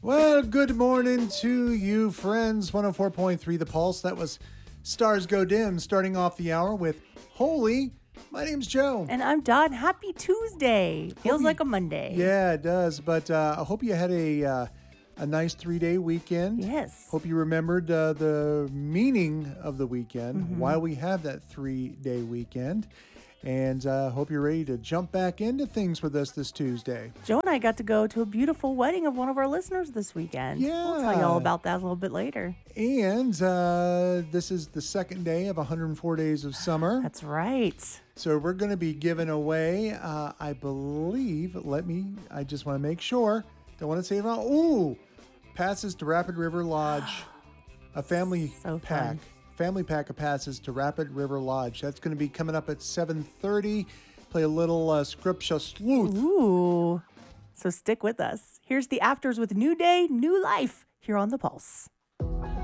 Well, good morning to you, friends. 104.3 The Pulse. That was Stars Go Dim, starting off the hour with Holy. My name's Joe. And I'm Dot. Happy Tuesday. Feels like a Monday. Yeah, it does. But I hope you had a nice 3-day weekend. Yes. Hope you remembered the meaning of the weekend, why we have that 3-day weekend. And hope you're ready to jump back into things with us this Tuesday. Joe and I got to go to a beautiful wedding of one of our listeners this weekend. Yeah. We'll tell you all about that a little bit later. And this is the second day of 104 days of summer. That's right. So we're going to be giving away, I believe, I just want to make sure. Don't want to say it wrong. Ooh, passes to Rapid River Lodge. A family So pack. fun. Family pack of passes to Rapid River Lodge. That's going to be coming up at 7:30. Play a little Scripture Sleuth. Ooh. So stick with us. Here's the afters with New Day, New Life here on The Pulse.